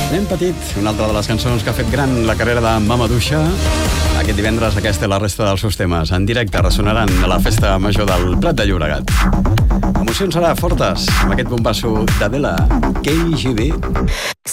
Nen petit, una altra de les cançons que ha fet gran la carrera de Mamaduixa. Aquest divendres aquesta i la resta dels seus temes en directe ressonaran a la festa major del Prat de Llobregat. Emocions serà fortes amb aquest bombasso d'Adela KGB.